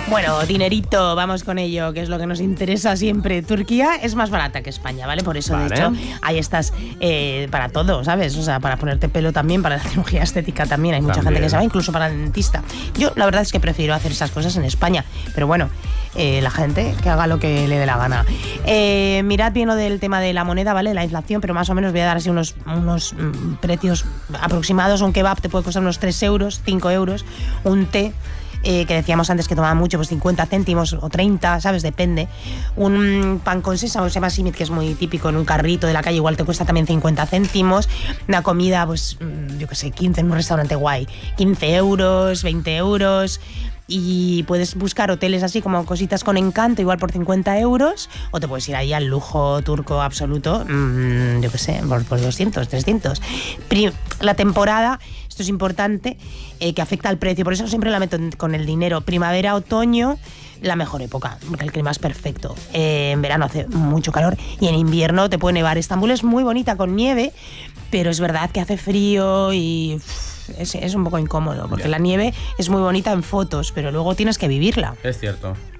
Bueno, dinerito, vamos con ello, que es lo que nos interesa siempre. Turquía es más barata que España, ¿vale? Por eso, de hecho, hay estas para todo, ¿sabes? O sea, para ponerte pelo también, para la cirugía estética también. Hay mucha gente que se va, incluso para el dentista. Yo, la verdad es que prefiero hacer esas cosas en España. Pero bueno, la gente que haga lo que le dé la gana. Mirad bien lo del tema de la moneda, ¿vale? La inflación, pero más o menos voy a dar así unos precios aproximados. Un kebab te puede costar unos 3 euros, 5 euros. Un té, que decíamos antes que tomaba mucho, pues 50 céntimos o 30, ¿sabes? Depende. Un pan con sésamo, se llama simit, que es muy típico en un carrito de la calle, igual te cuesta también 50 céntimos. Una comida, pues yo qué sé, 15 en un restaurante guay, 15 euros, 20 euros. Y puedes buscar hoteles así como cositas con encanto, igual por 50 euros, o te puedes ir ahí al lujo turco absoluto, yo qué sé, por 200, 300. La temporada, esto es importante, que afecta al precio, por eso siempre la meto con el dinero. Primavera, otoño, la mejor época, porque el clima es perfecto. En verano hace mucho calor y en invierno te puede nevar. Estambul es muy bonita con nieve, pero es verdad que hace frío y es un poco incómodo, porque la nieve es muy bonita en fotos, pero luego tienes que vivirla. Es cierto.